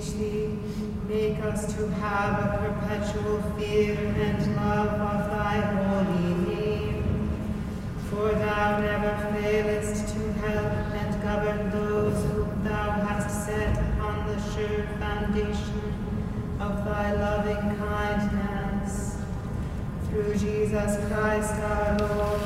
beseech thee, make us to have a perpetual fear and love of thy holy name. For thou never failest to help and govern those whom thou hast set upon the sure foundation of thy loving kindness. Through Jesus Christ our Lord.